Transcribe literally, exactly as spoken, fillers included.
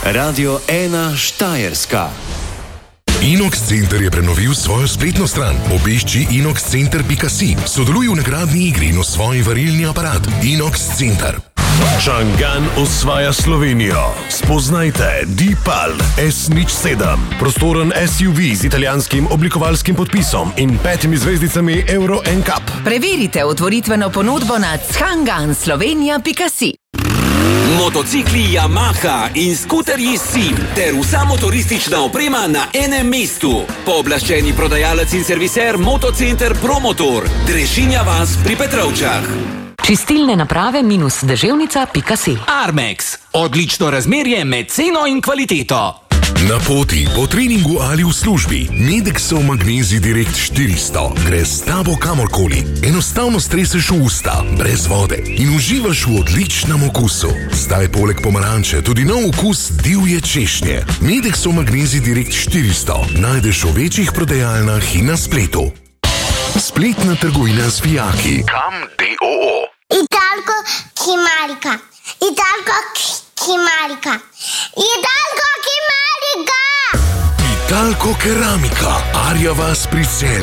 Radio ena Štajerska. Inox Center je prenovil svojo spletno stran. Obišči inox center pika si. Sodeluj v nagradni igri in osvoji varilni aparat. Inox Center. Čangan osvaja Slovenijo. Spoznajte Deepal S nič sedem. Prostoren S U V z italijanskim oblikovalskim podpisom in petimi zvezdicami Euro N C A P. Preverite otvoritveno ponudbo na čangan slovenija pika si. Motocikli Yamaha in skuterji Sim ter vsa motoristična oprema na enem mestu. Pooblaščeni prodajalec in serviser Motocenter Promotor, Drežinja vas pri Petrovčah. Čistilne naprave minus deževnica pika si. Armex, odlično razmerje med ceno in kvaliteto. Na poti, po treningu ali v službi, Medexov Magnezij Direkt štiristo gre s tabo kamorkoli. Enostavno streseš v usta, brez vode in uživaš v odličnem okusu. Zdaj poleg pomaranče tudi nov okus divje češnje. Medexov Magnezij Direkt štiristo najdeš v večjih prodajalnah in na spletu. Spletna trgovina z vijaki. Kam D O O. Italko Kimarika. Italko Kimarika. Italko Kimarika. Italko Keramika. Arja vas pri Celju.